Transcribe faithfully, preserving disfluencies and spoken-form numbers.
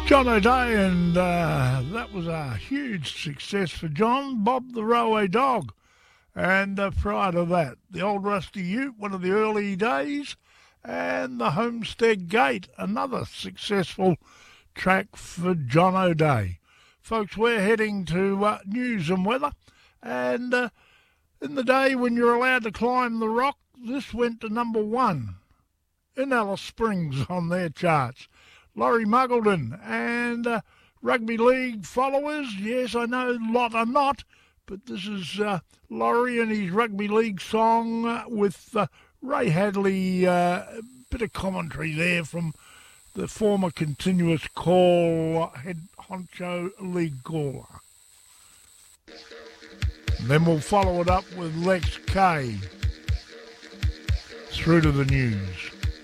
John O'Day, and uh, that was a huge success for John. Bob the Railway Dog. And uh, prior to that, the Old Rusty Ute, one of the early days, and the Homestead Gate, another successful track for John O'Day. Folks, we're heading to uh, news and weather, and uh, in the day when you're allowed to climb the rock, this went to number one in Alice Springs on their charts. Laurie Muggleton and uh, rugby league followers. Yes, I know a lot are not, but this is uh, Laurie and his rugby league song uh, with uh, Ray Hadley, uh, a bit of commentary there from the former continuous call head honcho league caller. Then we'll follow it up with Lex K through to the news.